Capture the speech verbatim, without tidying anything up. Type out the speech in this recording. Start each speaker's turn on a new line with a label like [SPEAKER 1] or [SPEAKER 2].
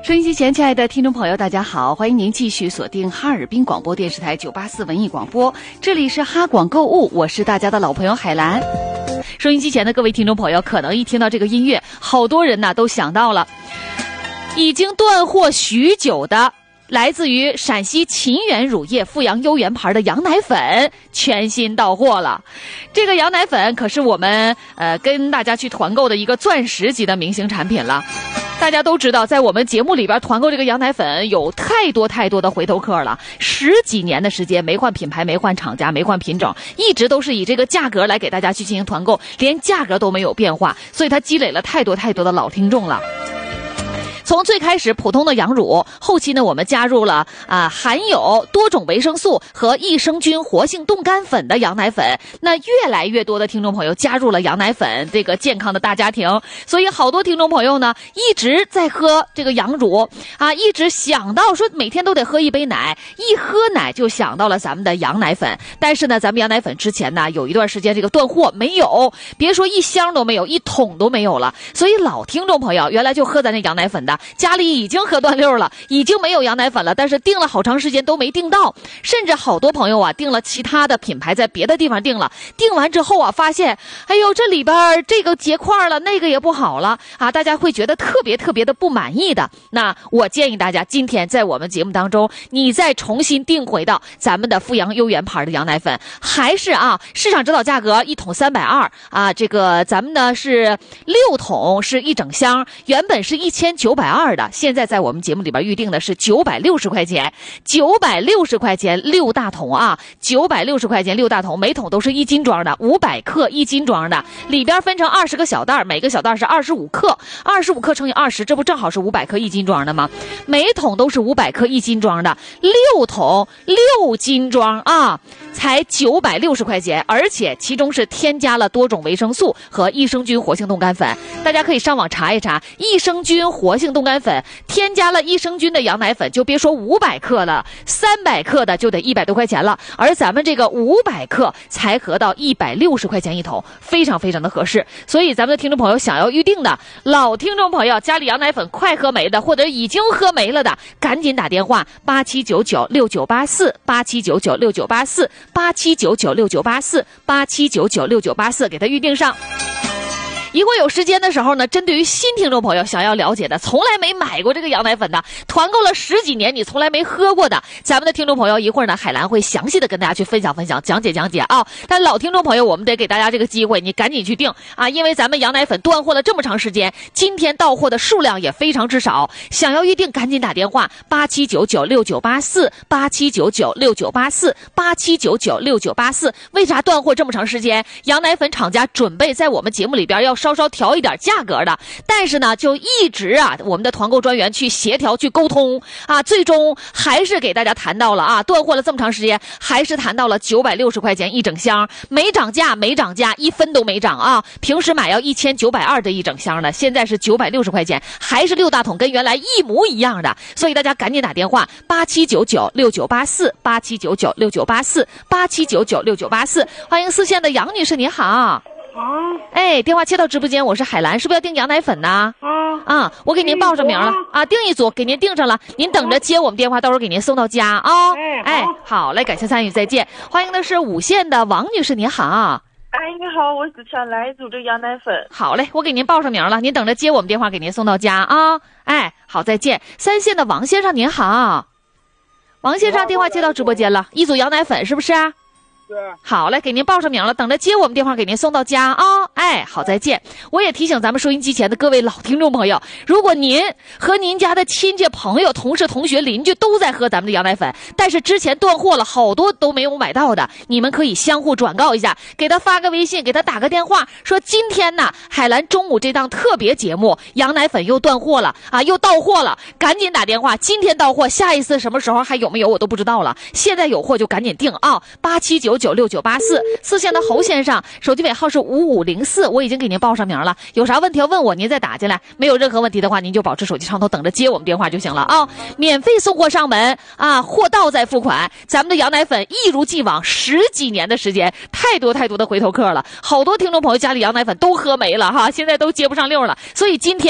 [SPEAKER 1] 收音机前，亲爱的听众朋友，大家好，欢迎您继续锁定哈尔滨广播电视台九八四文艺广播，这里是哈广购物，我是大家的老朋友海兰。收音机前的各位听众朋友，可能一听到这个音乐，好多人呢都想到了已经断货许久的来自于陕西秦源乳业阜阳优源牌的羊奶粉全新到货了。这个羊奶粉可是我们呃跟大家去团购的一个钻石级的明星产品了。大家都知道，在我们节目里边团购这个羊奶粉有太多太多的回头客了，十几年的时间没换品牌，没换厂家，没换品种，一直都是以这个价格来给大家去进行团购，连价格都没有变化，所以它积累了太多太多的老听众了。从最开始普通的羊乳，后期呢我们加入了啊、呃、含有多种维生素和益生菌活性冻干粉的羊奶粉，那越来越多的听众朋友加入了羊奶粉这个健康的大家庭，所以好多听众朋友呢一直在喝这个羊乳啊，一直想到说每天都得喝一杯奶，一喝奶就想到了咱们的羊奶粉。但是呢咱们羊奶粉之前呢有一段时间这个断货，没有，别说一箱都没有，一桶都没有了，所以老听众朋友原来就喝咱这羊奶粉的，家里已经喝断溜了，已经没有羊奶粉了，但是订了好长时间都没订到，甚至好多朋友啊订了其他的品牌，在别的地方订了，订完之后啊发现哎呦这里边这个结块了，那个也不好了啊，大家会觉得特别特别的不满意的。那我建议大家今天在我们节目当中，你再重新订回到咱们的阜阳优源牌的羊奶粉，还是啊市场指导价格一桶三百二啊，这个咱们呢是六桶是一整箱，原本是一千九百二的，现在在我们节目里边预定的是九百六十块钱，九百六十块钱六大桶啊，九百六十块钱六大桶，每桶都是一斤装的，五百克一斤装的，里边分成二十个小袋，每个小袋是二十五克，二十五克乘以二十，这不正好是五百克一斤装的吗？每桶都是五百克一斤装的，六桶六斤装啊，才九百六十块钱，而且其中是添加了多种维生素和益生菌活性冻干粉。大家可以上网查一查，益生菌活性冻干粉添加了益生菌的羊奶粉，就别说五百克了，三百克的就得一百多块钱了，而咱们这个五百克才合到一百六十块钱一桶，非常非常的合适。所以咱们的听众朋友想要预定的老听众朋友，家里羊奶粉快喝没的，或者已经喝没了的，赶紧打电话八七九九六九八四八七九九六九八四八七九九六九八四八七九九六九八四，给他预定上。一会儿有时间的时候呢，针对于新听众朋友想要了解的，从来没买过这个羊奶粉的，团购了十几年你从来没喝过的，咱们的听众朋友一会儿呢海兰会详细的跟大家去分享分享，讲解讲解啊。但老听众朋友我们得给大家这个机会，你赶紧去订啊，因为咱们羊奶粉断货了这么长时间，今天到货的数量也非常之少，想要预定赶紧打电话八七九九六九八四八七九九六九八四八七九九六九八四。为啥断货这么长时间？羊奶粉厂家准备在我们节目里边要稍稍调一点价格的，但是呢就一直啊我们的团购专员去协调去沟通啊，最终还是给大家谈到了啊，断货了这么长时间还是谈到了九百六十块钱一整箱，没涨价没涨价，一分都没涨啊，平时买要一千九百二的一整箱的，现在是九百六十块钱，还是六大桶，跟原来一模一样的。所以大家赶紧打电话八七九九六九八四八七九九六九八四八七九九六九八四。欢迎四线的杨女士，你好。
[SPEAKER 2] 啊，
[SPEAKER 1] 哎，电话切到直播间，我是海兰，是不是要订羊奶粉呢？
[SPEAKER 2] 啊
[SPEAKER 1] 啊，我给您报上名了啊，订一组，给您订上了，您等着接我们电话，到时候给您送到家啊。哦、
[SPEAKER 2] 哎，
[SPEAKER 1] 哎，好嘞，感谢参与，再见。欢迎的是五线的王女士，您好。
[SPEAKER 2] 哎，你好，我是想来一组这羊奶粉。
[SPEAKER 1] 好嘞，我给您报上名了，您等着接我们电话，给您送到家啊。哎，好，再见。三线的王先生，您好。王先生，电话接到直播间了，一组羊奶粉是不是啊？好嘞，给您报上名了，等着接我们电话，给您送到家啊、哦！哎，好，再见。我也提醒咱们收音机前的各位老听众朋友，如果您和您家的亲戚、朋友、同事、同学、邻居都在喝咱们的羊奶粉，但是之前断货了，好多都没有买到的，你们可以相互转告一下，给他发个微信，给他打个电话，说今天呢，海兰中午这档特别节目，羊奶粉又断货了啊，又到货了，赶紧打电话，今天到货，下一次什么时候还有没有我都不知道了，现在有货就赶紧订啊！八七九九六九八四，四线的侯先生，手机尾号是五五零四，我已经给您报上名了，有啥问题要问我，您再打进来，没有任何问题的话，您就保持手机畅通，等着接我们电话就行了啊！免费送货上门啊，货到再付款。咱们的羊奶粉一如既往，十几年的时间，太多太多的回头客了，好多听众朋友家里羊奶粉都喝没了哈，现在都接不上溜了，所以今天